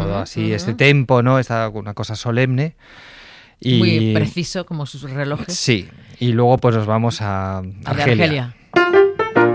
todo así, este tempo, ¿no? Una cosa solemne. Y muy preciso, como sus relojes. Sí, y luego pues nos vamos a Argelia.